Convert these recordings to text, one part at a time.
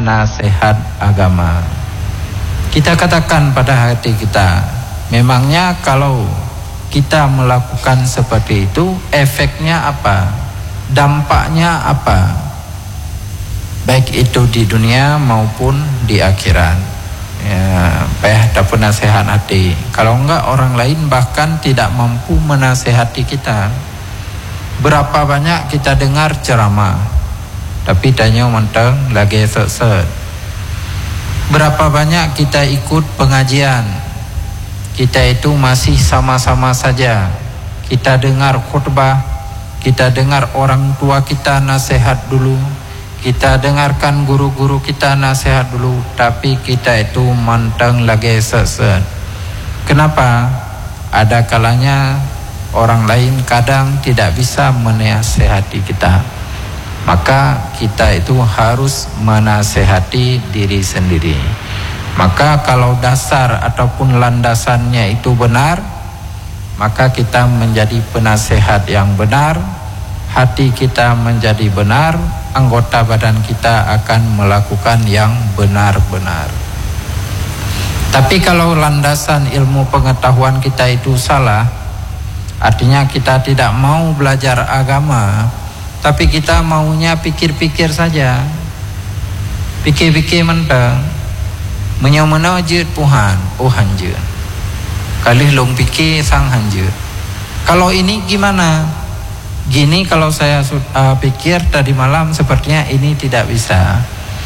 nasihat agama. Kita katakan pada hati kita, memangnya kalau kita melakukan seperti itu, efeknya apa? Dampaknya apa? Baik itu di dunia maupun di akhirat. Ya, dapat nasihat hati. Kalau enggak, orang lain bahkan tidak mampu menasehati kita. Berapa banyak kita dengar ceramah, tapi tanya menteng lagi set-set. Berapa banyak kita ikut pengajian, kita itu masih sama-sama saja. Kita dengar khutbah, kita dengar orang tua kita nasihat dulu, kita dengarkan guru-guru kita nasihat dulu, tapi kita itu menteng lagi set-set. Kenapa? Ada kalanya orang lain kadang tidak bisa menasehati kita. Maka kita itu harus menasehati diri sendiri. Maka kalau dasar ataupun landasannya itu benar, maka kita menjadi penasehat yang benar, hati kita menjadi benar, anggota badan kita akan melakukan yang benar-benar. Tapi kalau landasan ilmu pengetahuan kita itu salah, artinya kita tidak mau belajar agama, tapi kita maunya pikir-pikir saja. Pikir-pikir mentang menyamana jeut puhan, hanjeut. Kalih long pikir sang hanjeut. Kalau ini gimana? Gini kalau saya pikir tadi malam sepertinya ini tidak bisa.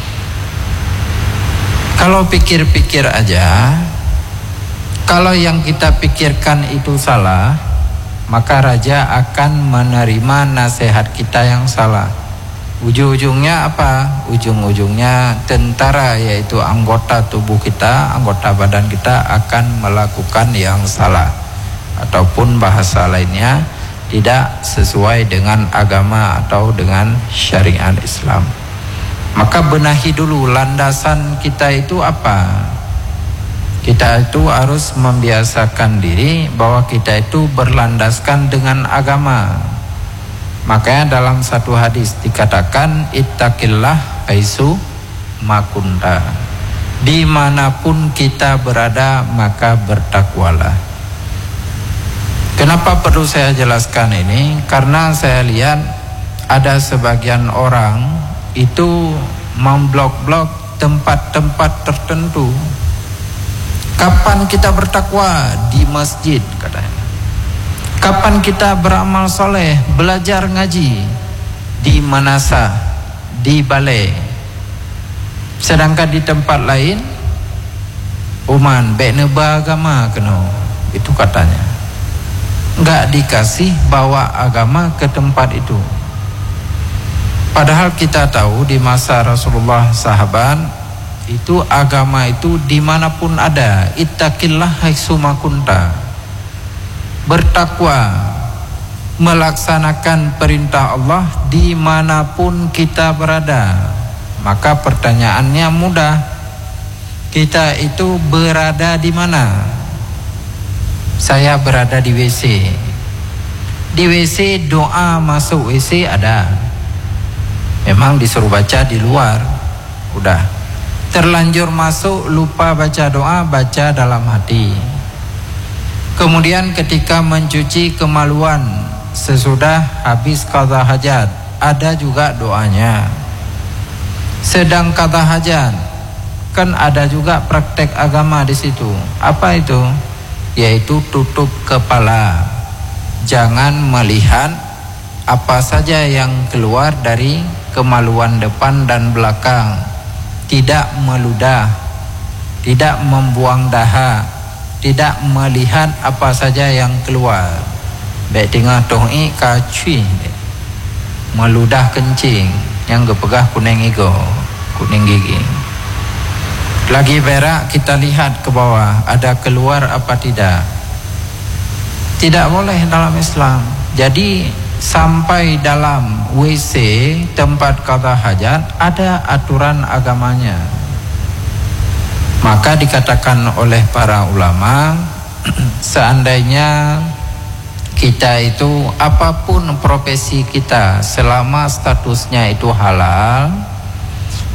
Kalau pikir-pikir aja, kalau yang kita pikirkan itu salah, maka raja akan menerima nasihat kita yang salah. Ujung-ujungnya apa? Ujung-ujungnya tentara, yaitu anggota tubuh kita, anggota badan kita akan melakukan yang salah, ataupun bahasa lainnya tidak sesuai dengan agama atau dengan syariat Islam. Maka benahi dulu landasan kita itu apa. Kita itu harus membiasakan diri bahwa kita itu berlandaskan dengan agama. Makanya dalam satu hadis dikatakan, ittaqillah haitsu makunta. Dimanapun kita berada, maka bertakwalah. Kenapa perlu saya jelaskan ini? Karena saya lihat ada sebagian orang itu memblok-blok tempat-tempat tertentu. Kapan kita bertakwa? Di masjid katanya. Kapan kita beramal soleh, belajar ngaji? Di manasa, di balai. Sedangkan di tempat lain, uman bekneba agama kena. Itu katanya. Enggak dikasih bawa agama ke tempat itu. Padahal kita tahu di masa Rasulullah sahabat itu agama itu dimanapun ada. Ittaqillah haitsu makunta. Bertakwa, melaksanakan perintah Allah dimanapun kita berada. Maka pertanyaannya mudah. Kita itu berada di mana? Saya berada di WC. Di WC doa masuk WC ada. Memang disuruh baca di luar. Udah. Terlanjur masuk lupa baca doa, baca dalam hati. Kemudian ketika mencuci kemaluan sesudah habis qadha hajat, ada juga doanya. Sedang qadha hajat, kan ada juga praktek agama di situ. Apa itu? Yaitu tutup kepala. Jangan melihat apa saja yang keluar dari kemaluan depan dan belakang. Tidak meludah, tidak membuang dahak, tidak melihat apa saja yang keluar. Baik tengah tohi kacui, meludah kencing, yang kepegah kuning ego, kuning gigi. Lagi berak kita lihat ke bawah, ada keluar apa tidak. Tidak boleh dalam Islam. Jadi sampai dalam WC tempat qadha hajat ada aturan agamanya. Maka dikatakan oleh para ulama, seandainya kita itu apapun profesi kita, selama statusnya itu halal,